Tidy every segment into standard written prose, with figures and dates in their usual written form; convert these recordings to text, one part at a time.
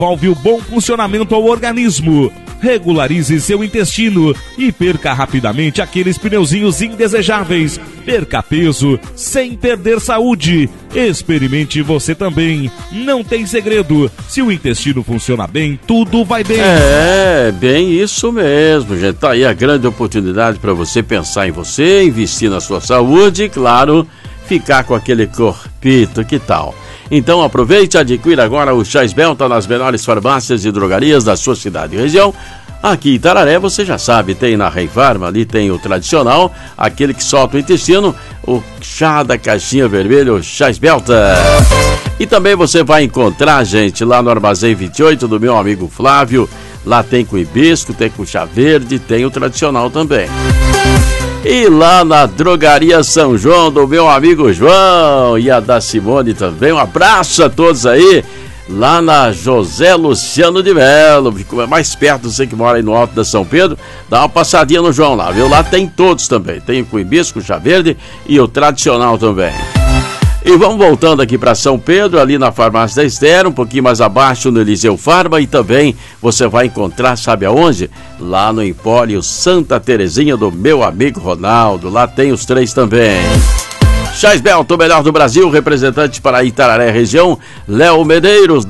devolve o bom funcionamento ao organismo. Regularize seu intestino e perca rapidamente aqueles pneuzinhos indesejáveis. Perca peso sem perder saúde. Experimente você também. Não tem segredo. Se o intestino funciona bem, tudo vai bem. É, bem isso mesmo, gente. Tá aí a grande oportunidade para você pensar em você, investir na sua saúde e, claro, ficar com aquele corpito, que tal? Então aproveite e adquira agora o Chá Esbelta nas melhores farmácias e drogarias da sua cidade e região. Aqui em Itararé, você já sabe, tem na Rei Farma, ali tem o tradicional, aquele que solta o intestino, o chá da caixinha vermelha, o Chá Esbelta. E também você vai encontrar, gente, lá no Armazém 28 do meu amigo Flávio. Lá tem com hibisco, tem com chá verde, tem o tradicional também. E lá na Drogaria São João do meu amigo João e a da Simone também. Um abraço a todos aí. Lá na José Luciano de Melo, mais perto, você que mora aí no Alto da São Pedro, dá uma passadinha no João lá, viu? Lá tem todos também. Tem com hibisco, chá verde e o tradicional também. E vamos voltando aqui para São Pedro, ali na Farmácia da Esther, um pouquinho mais abaixo no Eliseu Farma, e também você vai encontrar, sabe aonde? Lá no Empório Santa Terezinha do meu amigo Ronaldo, lá tem os três também. Chá Esbelta, o melhor do Brasil, representante para Itararé região, Léo Medeiros,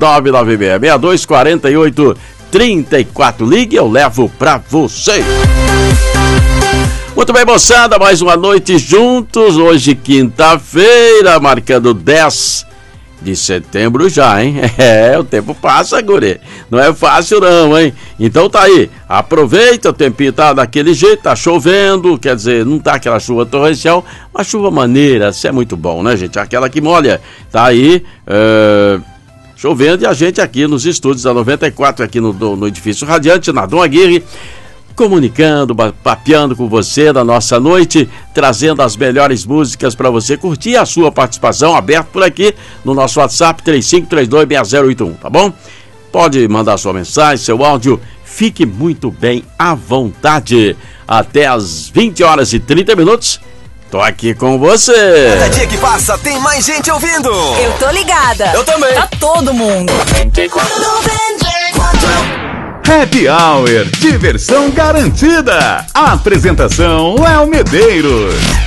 996-6248-34, ligue, eu levo pra você. Muito bem, moçada, mais uma noite juntos, hoje quinta-feira, marcando 10 de setembro já, hein? É, o tempo passa, guri, não é fácil não, hein? Então tá aí, aproveita, o tempinho tá daquele jeito, tá chovendo, quer dizer, não tá aquela chuva torrencial, uma chuva maneira, isso é muito bom, né, gente? Aquela que molha, tá aí, chovendo, e a gente aqui nos estúdios da 94, aqui no Edifício Radiante, na Dom Aguirre, comunicando, papeando com você na nossa noite, trazendo as melhores músicas para você curtir. A sua participação aberta por aqui no nosso WhatsApp 35326081, tá bom? Pode mandar sua mensagem, seu áudio, fique muito bem à vontade. Até às 20h30. Tô aqui com você. Cada dia que passa tem mais gente ouvindo. Eu tô ligada. Eu também. Tá todo mundo. Happy Hour, diversão garantida. Apresentação Léo Medeiros.